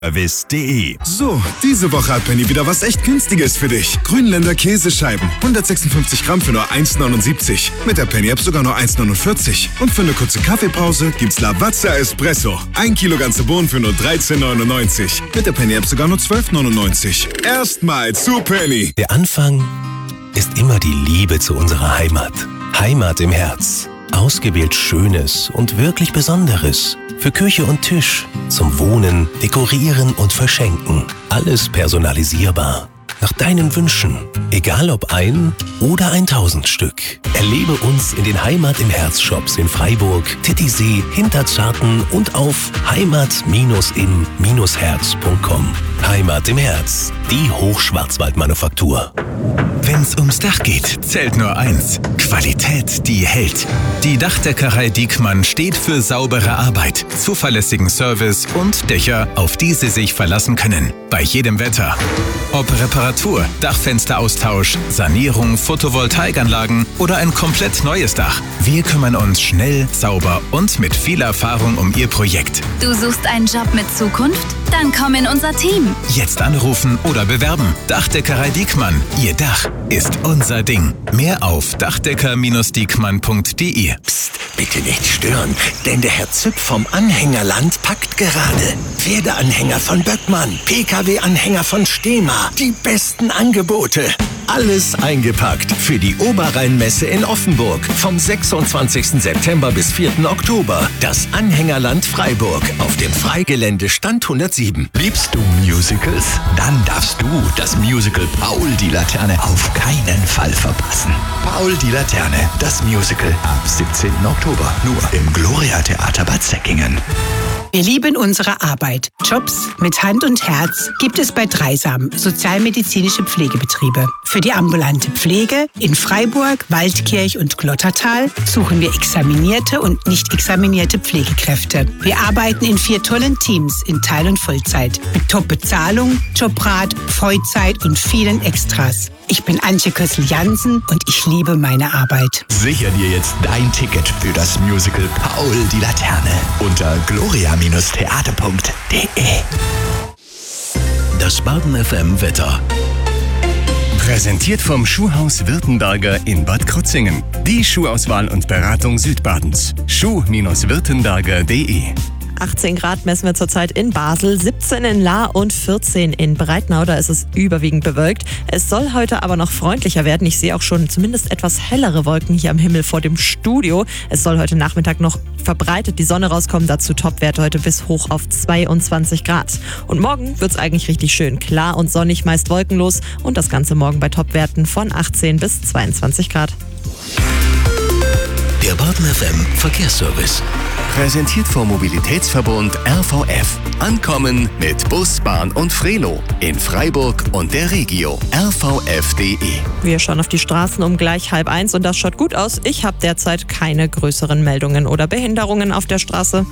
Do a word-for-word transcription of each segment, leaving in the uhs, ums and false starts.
service punkt de. So, diese Woche hat Penny wieder was echt Günstiges für dich. Grünländer Käsescheiben, hundertsechsundfünfzig Gramm für nur eins neunundsiebzig. Mit der Penny-App sogar nur eins neunundvierzig. Und für eine kurze Kaffeepause gibt's Lavazza Espresso. Ein Kilo ganze Bohnen für nur dreizehn neunundneunzig. Mit der Penny-App sogar nur zwölf neunundneunzig. Erstmal zu Penny. Der Anfang ist immer die Liebe zu unserer Heimat. Heimat im Herz. Ausgewählt Schönes und wirklich Besonderes. Für Küche und Tisch, zum Wohnen, Dekorieren und Verschenken. Alles personalisierbar. Nach deinen Wünschen. Egal ob ein oder ein tausend Stück. Erlebe uns in den Heimat im Herz Shops in Freiburg, Titisee, Hinterzarten und auf heimat im herz punkt com. Heimat im Herz. Die Hochschwarzwaldmanufaktur. Wenn's ums Dach geht, zählt nur eins. Qualität, die hält. Die Dachdeckerei Diekmann steht für saubere Arbeit, zuverlässigen Service und Dächer, auf die Sie sich verlassen können. Bei jedem Wetter. Ob Reparatur, Dachfensteraustausch, Sanierung, Photovoltaikanlagen oder ein komplett neues Dach. Wir kümmern uns schnell, sauber und mit viel Erfahrung um Ihr Projekt. Du suchst einen Job mit Zukunft? Dann komm in unser Team. Jetzt anrufen oder bewerben. Dachdeckerei Diekmann. Ihr Dach ist unser Ding. Mehr auf dachdecker diekmann punkt de. Psst, bitte nicht stören, denn der Herr Züpp vom Anhängerland packt gerade. Pferdeanhänger von Böckmann, P K W-Anhänger von Stehma. Die besten Angebote. Alles eingepackt für die Oberrheinmesse in Offenburg. Vom sechsundzwanzigsten September bis vierten Oktober. Das Anhängerland Freiburg auf dem Freigelände Stand hundertsieben. Liebst du Musicals? Dann darfst du das Musical Paul die Laterne auf keinen Fall verpassen. Paul die Laterne, das Musical ab siebzehnten Oktober. Nur im Gloria Theater Bad Säckingen. Wir lieben unsere Arbeit. Jobs mit Hand und Herz gibt es bei Dreisam, sozialmedizinische Pflegebetriebe. Für die ambulante Pflege in Freiburg, Waldkirch und Glottertal suchen wir examinierte und nicht examinierte Pflegekräfte. Wir arbeiten in vier tollen Teams in Teil- und Vollzeit. Mit Top-Bezahlung, Jobrat, Vollzeit und vielen Extras. Ich bin Antje Kössel-Jansen und ich liebe meine Arbeit. Sicher dir jetzt dein Ticket für das Musical Paul die Laterne unter gloria theater punkt de. Das Baden F M Wetter. Präsentiert vom Schuhhaus Württemberger in Bad Krozingen. Die Schuhauswahl und Beratung Südbadens. schuh württemberger punkt de. achtzehn Grad messen wir zurzeit in Basel, siebzehn in Lahr und vierzehn in Breitnau. Da ist es überwiegend bewölkt. Es soll heute aber noch freundlicher werden. Ich sehe auch schon zumindest etwas hellere Wolken hier am Himmel vor dem Studio. Es soll heute Nachmittag noch verbreitet die Sonne rauskommen. Dazu Topwerte heute bis hoch auf zweiundzwanzig Grad. Und morgen wird es eigentlich richtig schön. Klar und sonnig, meist wolkenlos. Und das Ganze morgen bei Topwerten von achtzehn bis zweiundzwanzig Grad. Der Baden F M Verkehrsservice. Präsentiert vom Mobilitätsverbund R V F. Ankommen mit Bus, Bahn und Frelo. In Freiburg und der Regio. r v f punkt de. Wir schauen auf die Straßen um gleich halb eins und das schaut gut aus. Ich habe derzeit keine größeren Meldungen oder Behinderungen auf der Straße.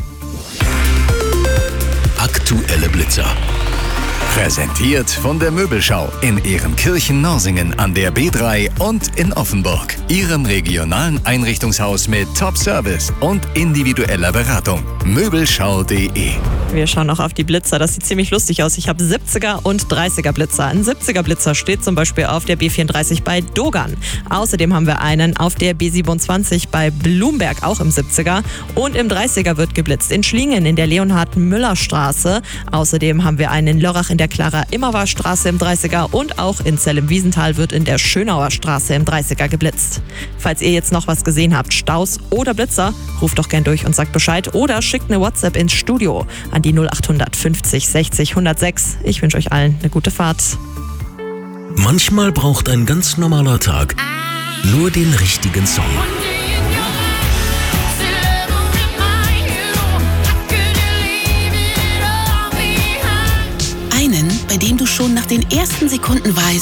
Aktuelle Blitzer. Präsentiert von der Möbelschau in Ehrenkirchen-Norsingen an der B drei und in Offenburg. Ihrem regionalen Einrichtungshaus mit Top-Service und individueller Beratung. Möbelschau punkt de. Wir schauen auch auf die Blitzer. Das sieht ziemlich lustig aus. Ich habe siebziger und dreißiger Blitzer. Ein siebziger Blitzer steht zum Beispiel auf der B vierunddreißig bei Dogan. Außerdem haben wir einen auf der B siebenundzwanzig bei Blumberg, auch im siebziger. Und im dreißiger wird geblitzt in Schlingen in der Leonhard-Müller-Straße. Außerdem haben wir einen in Lörrach in der Clara-Immerwahr-Straße im dreißiger und auch in Zell im Wiesental wird in der Schönauer Straße im dreißiger geblitzt. Falls ihr jetzt noch was gesehen habt, Staus oder Blitzer, ruft doch gern durch und sagt Bescheid oder schickt eine WhatsApp ins Studio an die null acht fünfzig sechzig hundertsechs. Ich wünsche euch allen eine gute Fahrt. Manchmal braucht ein ganz normaler Tag nur den richtigen Song. Einen, bei dem du schon nach den ersten Sekunden weißt,